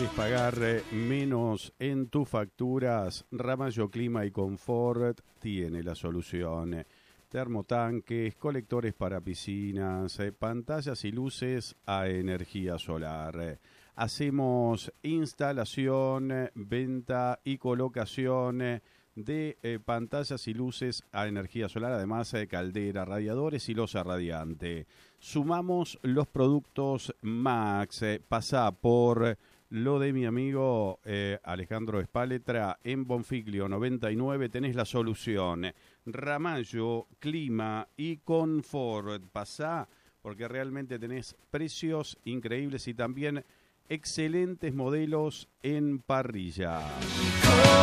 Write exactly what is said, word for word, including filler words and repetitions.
¿Querés pagar eh, menos en tus facturas? Ramallo Clima y Confort tiene la solución. Termotanques, colectores para piscinas, eh, pantallas y luces a energía solar. Hacemos instalación, eh, venta y colocación eh, de eh, pantallas y luces a energía solar, además de eh, caldera, radiadores y losa radiante. Sumamos los productos Max. Eh, pasá por lo de mi amigo eh, Alejandro Espaletra en Bonfiglio noventa y nueve. Tenés la solución. Ramallo, Clima y Confort. Pasá porque realmente tenés precios increíbles y también excelentes modelos en parrilla.